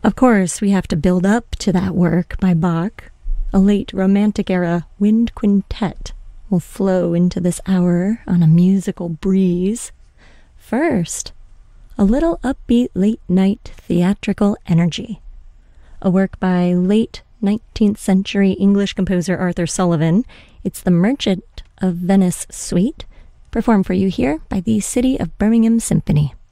Of course, we have to build up to that work by Bach. A late Romantic era wind quintet will flow into this hour on a musical breeze. First, a little upbeat late-night theatrical energy. A work by late 19th century English composer Arthur Sullivan. It's the Merchant of Venice Suite, performed for you here by the City of Birmingham Symphony.